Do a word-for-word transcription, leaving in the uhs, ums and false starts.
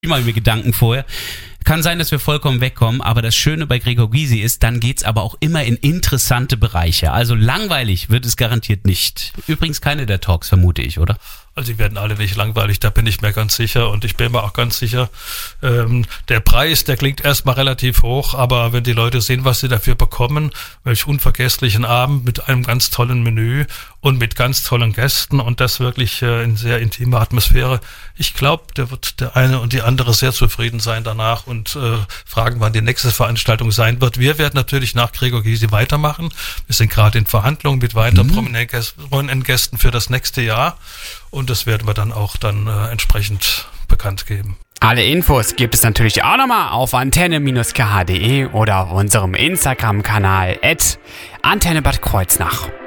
mal mir Gedanken vorher. Kann sein, dass wir vollkommen wegkommen, aber das Schöne bei Gregor Gysi ist, dann geht's aber auch immer in interessante Bereiche. Also langweilig wird es garantiert nicht. Übrigens keine der Talks, vermute ich, oder? Also die werden alle nicht langweilig, da bin ich mir ganz sicher und ich bin mir auch ganz sicher, ähm, der Preis, der klingt erstmal relativ hoch, aber wenn die Leute sehen, was sie dafür bekommen, welch unvergesslichen Abend mit einem ganz tollen Menü und mit ganz tollen Gästen und das wirklich äh, in sehr intimer Atmosphäre, ich glaube, da wird der eine und die andere sehr zufrieden sein danach und äh, fragen, wann die nächste Veranstaltung sein wird. Wir werden natürlich nach Gregor Gysi weitermachen. Wir sind gerade in Verhandlungen mit weiteren mhm. prominenten Gästen für das nächste Jahr. Und das werden wir dann auch dann äh, entsprechend bekannt geben. Alle Infos gibt es natürlich auch nochmal auf antenne Bindestrich k h punkt d e oder auf unserem Instagram-Kanal at Antenne Bad Kreuznach.